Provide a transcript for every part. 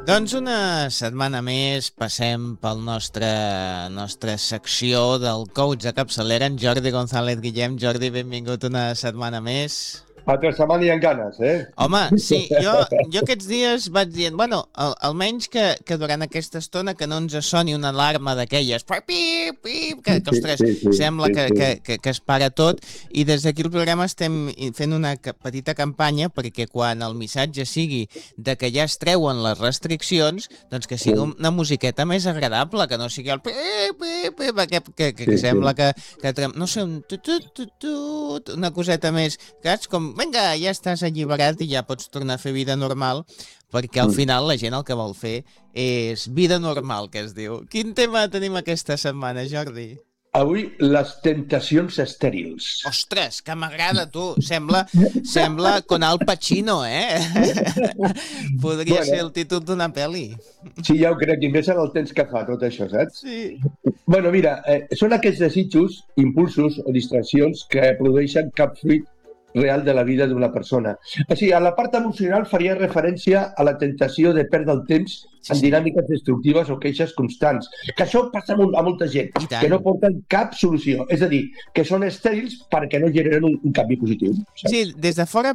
Doncs una setmana més passem pel nostra secció del coach de capçalera, en Jordi González Guillem. Jordi, benvingut una setmana més. Altra setmana hi ha ganes, Home, sí, jo aquests dies vaig dient, bueno, almenys que durant aquesta estona que no ens soni una alarma d'aquelles, pip, pip, que ostres, sembla que es para tot, i des d'aquí el programa estem fent una petita campanya perquè quan el missatge sigui de que ja es treuen les restriccions, doncs que sigui una musiqueta més agradable, que no sigui el pip, que sembla que no sé, una coseta més, saps, com vinga, ja estàs alliberat i ja pots tornar a fer vida normal, perquè al final la gent el que vol fer és vida normal, que es diu. Quin tema tenim aquesta setmana, Jordi? Avui, les tentacions estèrils. Ostres, que m'agrada, tu. Sembla con Al Pacino, Podria ser el títol d'una pel·li. Sí, ja ho crec, i més en el temps que fa tot això, saps? Sí. Bueno, mira, són aquests desitjos, impulsos o distraccions que produeixen cap fruit real de la vida d'una persona. O sigui, a la part emocional faria referència a la tentació de perdre el temps en dinàmiques destructives o queixes constants. Que això passa a molta gent, que no porten cap solució. És a dir, que són estèrils perquè no generen un canvi positiu. Saps? Sí, des de fora,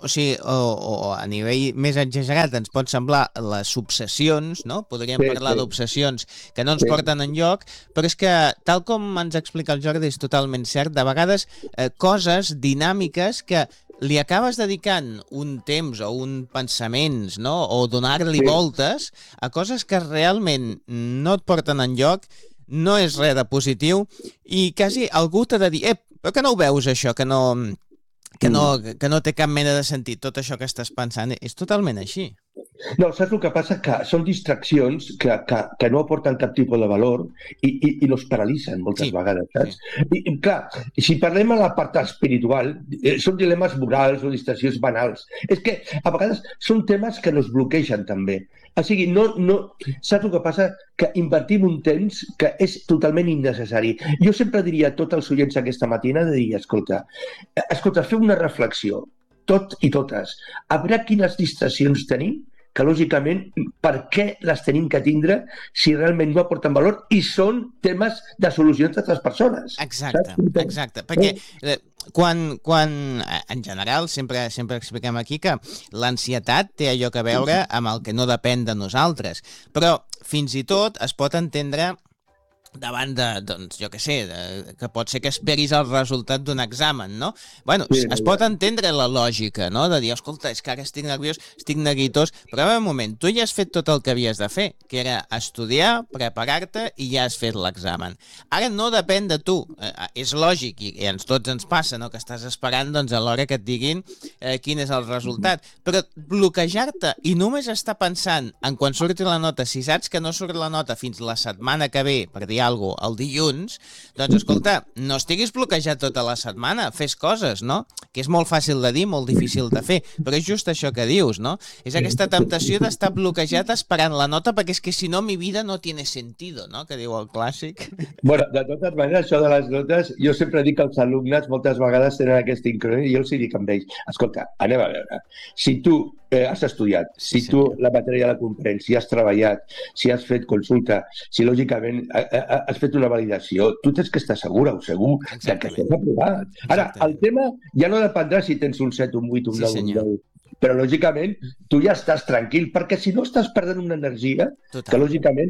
o a nivell més exagerat, ens pot semblar les obsessions, no? Podríem parlar d'obsessions que no ens porten enlloc, però és que, tal com ens explica el Jordi, és totalment cert, de vegades coses dinàmiques que li acabes dedicant un temps o un pensaments, no? O donar-li voltes a coses que realment no et porten enlloc, no és res de positiu, i quasi algú t'ha de dir, però que no ho veus això, que no té cap mena de sentit tot això que estàs pensant. És totalment així. No, saps el que passa? Que són distraccions que no aporten cap tipus de valor i nos paralitzen moltes vegades, saps? I clar, si parlem a la part espiritual, són dilemes morals o distraccions banals. És que a vegades són temes que nos bloquegen també. O sigui, saps el que passa? Que invertim un temps que és totalment innecessari. Jo sempre diria a tots els oients aquesta matina de dir, escolta, feu una reflexió, tots i totes, a veure quines distraccions tenim, que lògicament per què les tenim que tindre si realment no aporten valor i són temes de solucions d'altres persones. Exacte, perquè quan en general sempre expliquem aquí que l'ansietat té allò que veure amb el que no depèn de nosaltres, però fins i tot es pot entendre davant de, doncs, jo què sé, que pot ser que esperis el resultat d'un examen, no? Bueno, es pot entendre la lògica, no? De dir, escolta, és que ara estic nerviós, estic neguitós, però un moment, tu ja has fet tot el que havies de fer, que era estudiar, preparar-te i ja has fet l'examen. Ara no depèn de tu, és lògic, i a tots ens passa, no?, que estàs esperant, doncs, a l'hora que et diguin quin és el resultat, però bloquejar-te i només estar pensant en quan surti la nota, si saps que no surt la nota fins la setmana que ve, per dir alguna cosa, el dilluns, doncs escolta, no estiguis bloquejat tota la setmana, fes coses, no? Que és molt fàcil de dir, molt difícil de fer, però és just això que dius, no? És aquesta temptació d'estar bloquejat esperant la nota, perquè és que si no mi vida no tiene sentido, no? Que diu el clàssic. Bueno, de totes maneres, això de les notes, jo sempre dic que els alumnes moltes vegades tenen aquest increment i jo els dic amb ells, escolta, anem a veure, si tu has estudiat, si tu la matèria la comprens, si has treballat, si has fet consulta, si lògicament has fet una validació, tu tens que estar segura o segur que estàs aprovat. Ara, el tema ja no dependrà si tens un 7, un 8, un 9, un 10, però lògicament tu ja estàs tranquil, perquè si no estàs perdent una energia que lògicament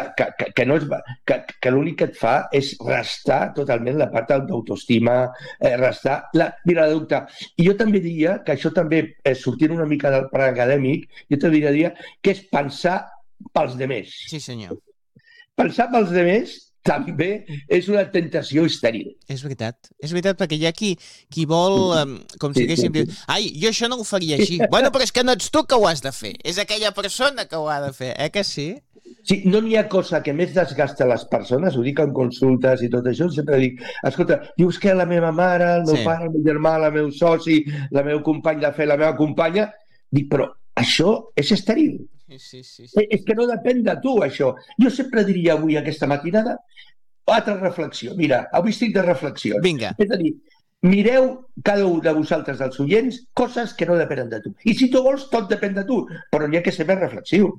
que l'únic que et fa és restar totalment la part d'autoestima, restar Mira, doctor, i jo també diria que això també, sortint una mica del parc acadèmic, jo també diria que és pensar pels demés. Sí, senyor. Pensar pels demés també és una tentació estèril. És veritat, perquè hi ha qui vol, com si diguéssim, dir, ai, jo això no ho faria així. Bueno, però és que no ets tu que ho has de fer, és aquella persona que ho ha de fer, que sí? Sí, no n'hi ha cosa que més desgasta les persones, ho dic en consultes i tot això, sempre dic, escolta, dius que la meva mare, el meu pare, el meu germà, el meu soci, la meu company de fe, la meva companya, dic, però això és estèril. Sí. És que no depèn de tu, això. Jo sempre diria avui, aquesta matinada, altra reflexió. Mira, avui estic de reflexió. Vinga. És a dir, mireu cada un de vosaltres, els oients, coses que no depenen de tu. I si tu vols, tot depèn de tu, però n'hi ha que ser més reflexiu.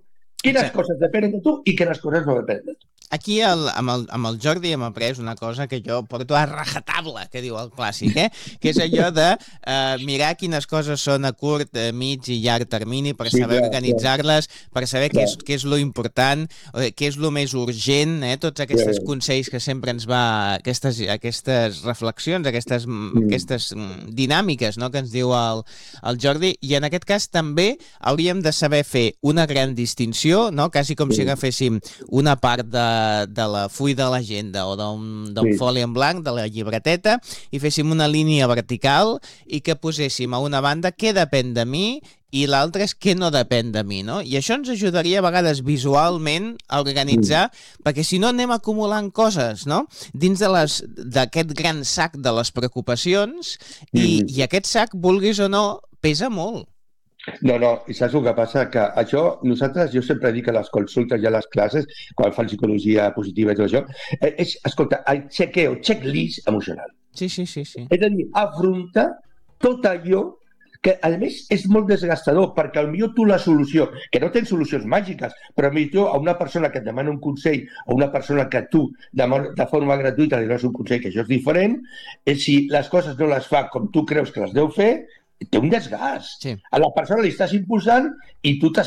Quines coses depenen de tu i quines coses no depenen de tu. Aquí amb el Jordi hem après una cosa que jo porto a rajatabla, que diu el clàssic, que és allò de mirar quines coses són a curt, mig i llarg termini per saber organitzar-les, per saber què és lo important, què és lo més urgent, tots aquests consells que sempre ens va, aquestes reflexions, aquestes dinàmiques, no?, que ens diu el Jordi, i en aquest cas també hauríem de saber fer una gran distinció, no?, quasi com si agaféssim una part de la full de l'agenda o d'un foli en blanc, de la llibreteta, i féssim una línia vertical i que poséssim a una banda què depèn de mi i l'altre és què no depèn de mi, no? I això ens ajudaria a vegades visualment a organitzar, perquè si no anem acumulant coses, no?, dins d'aquest gran sac de les preocupacions i aquest sac, vulguis o no, pesa molt. No, i saps el que passa? Que això, jo sempre dic a les consultes i a les classes, quan fan psicologia positiva i tot això, escolta, el checklist emocional. Sí. És a dir, afrontar tot allò que, a més, és molt desgastador, perquè potser tu la solució, que no tens solucions màgiques, però potser a una persona que et demana un consell o una persona que tu, de forma gratuïta, li dones un consell, que això és diferent, si les coses no les fa com tu creus que les deu fer, té un desgast. Sí. A la persona li estàs imposant i tu